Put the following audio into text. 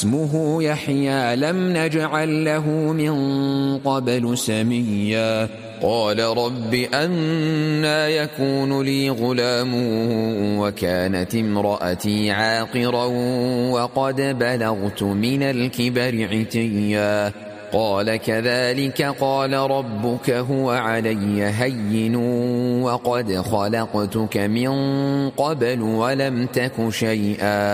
اسمه يحيى لم نجعل له من قبل سميا قال رب أنى يكون لي غلام وكانت امرأتي عاقرا وقد بلغت من الكبر عتيا قال كذلك قال ربك هو علي هين وقد خلقتك من قبل ولم تك شيئا